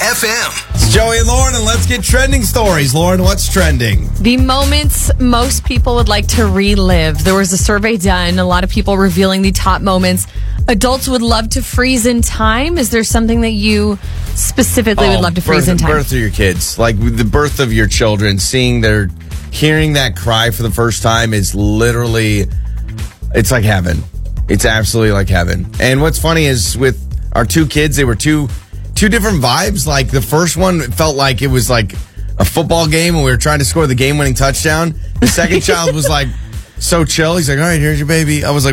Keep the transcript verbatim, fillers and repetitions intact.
F M. It's Joey and Lauren, and let's get trending stories. Lauren, what's trending? The moments most people would like to relive. There was a survey done, a lot of people revealing the top moments adults would love to freeze in time. Is there something that you specifically oh, would love to freeze birth, in time? Birth of your kids. Like the birth of your children, seeing their, hearing that cry for the first time is literally, it's like heaven. It's absolutely like heaven. And what's funny is with our two kids, they were two two different vibes. Like the first one felt like it was like a football game and we were trying to score the game-winning touchdown. The second child was like so chill. He's like, all right, here's your baby. I was like,